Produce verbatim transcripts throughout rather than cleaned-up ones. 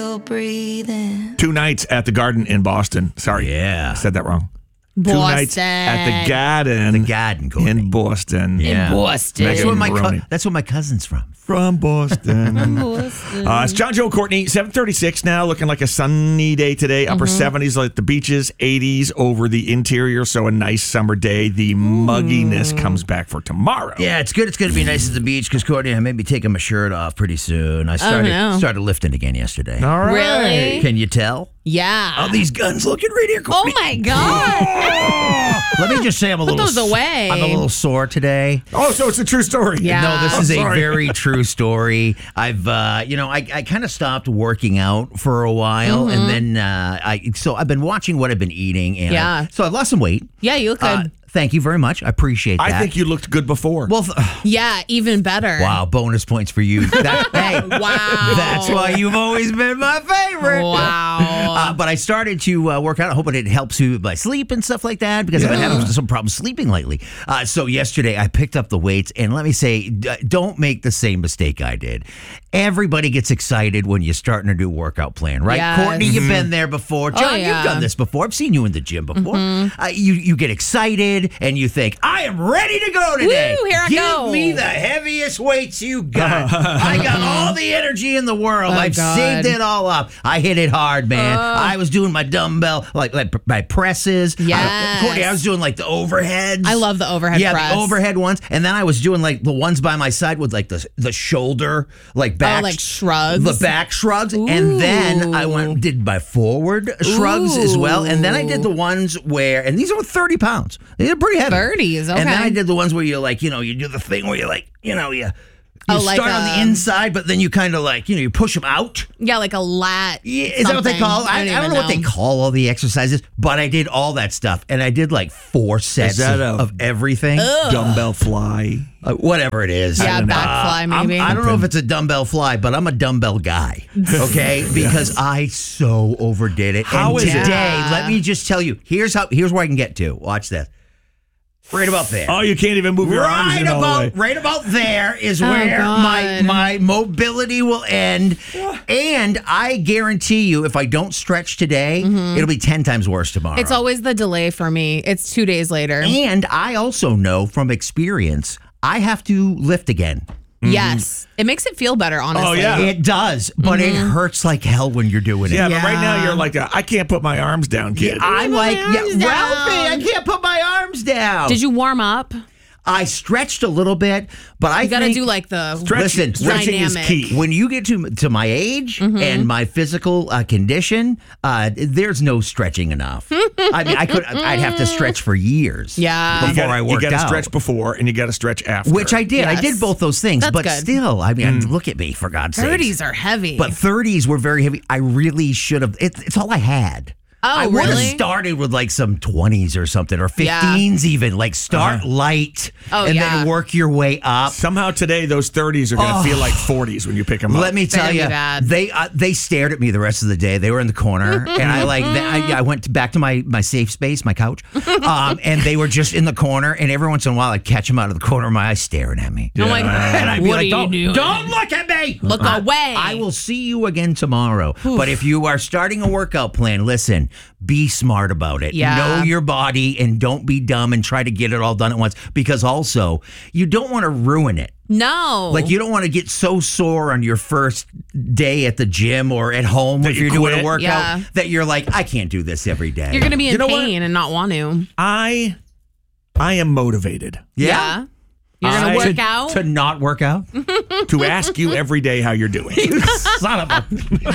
Breathing. Two nights at the Garden in Boston. Sorry. Yeah. I said that wrong. Boston. Two nights at the Garden. The Garden, Courtney. in Boston. Yeah. In Boston. That's where my co- Maroney. that's where my cousin's from. From Boston. Boston. Uh, it's John, Joe, Courtney, seven thirty-six now, looking like a sunny day today. Upper Mm-hmm. seventies like the beaches, eighties over the interior, so a nice summer day. The mugginess comes back for tomorrow. Yeah, it's good. It's going to be nice at the beach because Courtney, I may be taking my shirt off pretty soon. I started no. started lifting again yesterday. All right. Really? Can you tell? Yeah. Oh, these guns looking right here, Oh Courtney. my God. Let me just say I'm a Put little those away. I'm a little sore today. Oh, so it's a true story. Yeah. No, this I'm is a sorry. very true story. I've, uh, you know, I, I kind of stopped working out for a while, and then uh, I so I've been watching what I've been eating, and Yeah. I, so I've lost some weight. Yeah, you look good. Uh, thank you very much. I appreciate that. I think you looked good before. Well, th- yeah, even better. wow, bonus points for you. That, hey, Wow. that's why you've always been my favorite. Wow. Uh, but I started to uh, work out. I hope it helps you with my sleep and stuff like that because I've been having some problems sleeping lately. Uh, so yesterday I picked up the weights, and let me say, d- don't make the same mistake I did. Everybody gets excited when you're starting a new workout plan, right? Yes. Courtney, you've been there before. John, Oh, yeah. you've done this before. I've seen you in the gym before. Uh, you you get excited and you think, I am ready to go today. Woo, here I Give go. me the heaviest weights you got. I got all the energy in the world. Oh, I've God. saved it all up. I hit it hard, man. I was doing my dumbbell, like, like my presses. Yes. I, Courtney, I was doing like the overheads. I love the overhead yeah, press. the overhead ones. And then I was doing like the ones by my side with like the the shoulder, like back. Oh, like shrugs. The back shrugs. And then I went did my forward shrugs as well. And then I did the ones where, and these are thirty pounds. They're pretty heavy. thirties, okay. And then I did the ones where you're like, you know, you do the thing where you're like, you know, you, you Oh, start like, on the um, inside, but then you kind of like, you know, you push them out. Yeah, like a lat. Yeah, is that what they something. call? I, I don't, I don't know, even what they call all the exercises, but I did all that stuff, and I did like four sets that of, a- of everything, Dumbbell fly. uh, whatever it is. Yeah, I don't know. back fly I'm- maybe. I don't know if it's a dumbbell fly, but I'm a dumbbell guy. Okay, because I so overdid it. How and is it? today? Yeah. Let me just tell you. Here's how. Here's where I can get to. Watch this. Right about there. Oh, you can't even move your arms Right in all the way. about right about there is Oh, where my God. my mobility will end, and I guarantee you, if I don't stretch today, it'll be ten times worse tomorrow. It's always the delay for me. It's two days later. and I also know from experience, I have to lift again. Yes. It makes it feel better, honestly. Oh, yeah. It does, but it hurts like hell when you're doing it. Yeah, but right now Yeah. you're like, a, I can't put my arms down, kid. I'm Put like, my yeah, arms Ralphie, down. I can't put my arms down. Did you warm up? I stretched a little bit, but I You got to think, do like the Stretch- listen, stretching is dynamic. key. when you get to to my age and my physical uh, condition, uh, there's no stretching enough. I mean, I could, I'd have to stretch for years. Yeah. before You gotta, I worked you gotta out. stretch before and you got to stretch after. Which I did. I Yes. did both those things, That's but good. still, I mean, look at me for God's sake. thirties are heavy. But thirties were very heavy. I really should have. It, it's all I had. Oh, I would have really? started with like some twenties or something, or Yeah. fifteens even. Like start Uh-huh. light Oh, and yeah. then work your way up. Somehow today, those thirties are going to Oh. feel like forties when you pick them up. Let me tell gonna be you, bad. they uh, they stared at me the rest of the day. They were in the corner, and I like th- I, I went to, back to my my safe space, my couch, um, and they were just in the corner. And every once in a while, I'd catch them out of the corner of my eye, staring at me. I'm like, And I'd be what like, are don't, you doing? don't look at me. Look I- away. I will see you again tomorrow. But if you are starting a workout plan, listen, be smart about it. Yeah. Know your body and don't be dumb and try to get it all done at once. Because also, you don't want to ruin it. No. Like, you don't want to get so sore on your first day at the gym or at home if you you're doing quit? a workout Yeah. that you're like, I can't do this every day. You're going to be in You know what? pain and not want to. I, I am motivated Yeah. You're going I- to work to, out? to not work out? to ask you every day how you're doing. Son of a...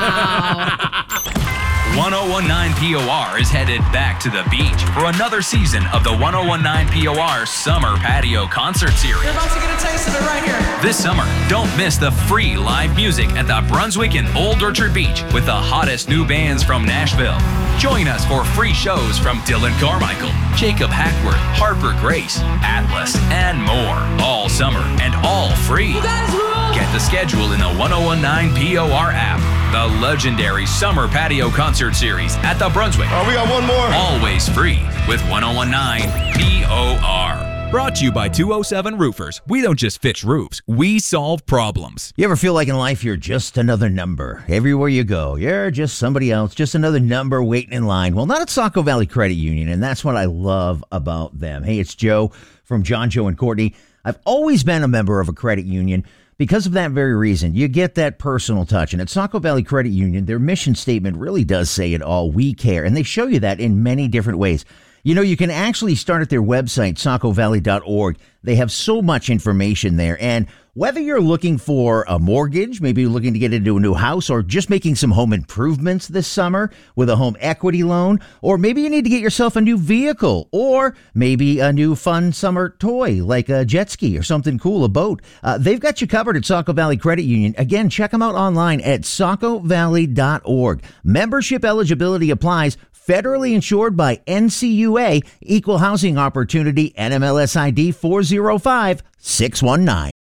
Wow. ten nineteen P O R is headed back to the beach for another season of the ten nineteen P O R Summer Patio Concert Series. You're about to get a taste of it right here. This summer, don't miss the free live music at the Brunswick and Old Orchard Beach with the hottest new bands from Nashville. Join us for free shows from Dylan Carmichael, Jacob Hackworth, Harper Grace, Atlas, and more. All summer and all free. Get the schedule in the ten nineteen P O R app. The legendary Summer Patio Concert Series at the Brunswick. Oh, we got one more. Always free with ten nineteen P O R. Brought to you by two oh seven Roofers. We don't just fix roofs, we solve problems. You ever feel like in life you're just another number? Everywhere you go, you're just somebody else, just another number waiting in line. Well, not at Saco Valley Credit Union, and that's what I love about them. Hey, it's Joe from John, Joe, and Courtney. I've always been a member of a credit union because of that very reason. You get that personal touch. And at Saco Valley Credit Union, their mission statement really does say it all. We care. And they show you that in many different ways. You know, you can actually start at their website, saco valley dot org. They have so much information there. And whether you're looking for a mortgage, maybe you're looking to get into a new house, or just making some home improvements this summer with a home equity loan, or maybe you need to get yourself a new vehicle, or maybe a new fun summer toy like a jet ski or something cool, a boat. Uh, they've got you covered at Saco Valley Credit Union. Again, check them out online at saco valley dot org. Membership eligibility applies. Federally insured by N C U A, Equal Housing Opportunity, N M L S I D four zero five six one nine.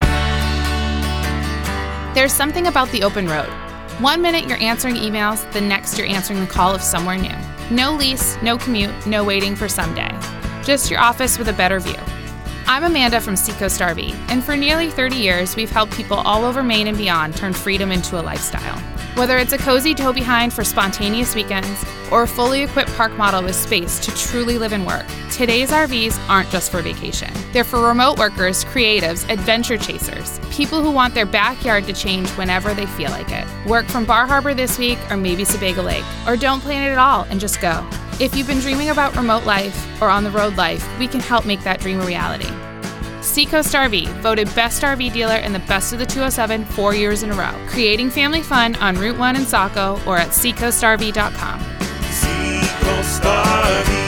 There's something about the open road. One minute you're answering emails, the next you're answering the call of somewhere new. No lease, no commute, no waiting for someday. Just your office with a better view. I'm Amanda from Seacoast R V, and for nearly thirty years, we've helped people all over Maine and beyond turn freedom into a lifestyle. Whether it's a cozy tow behind for spontaneous weekends, or a fully equipped park model with space to truly live and work, today's R Vs aren't just for vacation. They're for remote workers, creatives, adventure chasers, people who want their backyard to change whenever they feel like it. Work from Bar Harbor this week, or maybe Sebago Lake, or don't plan it at all and just go. If you've been dreaming about remote life or on-the-road life, we can help make that dream a reality. Seacoast R V, voted Best R V Dealer in the Best of the two oh seven four years in a row. Creating family fun on Route one in Saco or at seacoast r v dot com. Seacoast R V.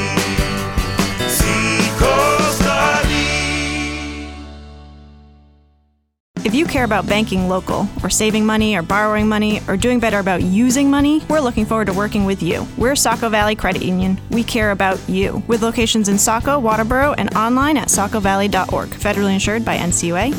Seacoast R V. If you care about banking local, or saving money, or borrowing money, or doing better about using money, we're looking forward to working with you. We're Saco Valley Credit Union. We care about you. With locations in Saco, Waterboro, and online at saco valley dot org. Federally insured by N C U A.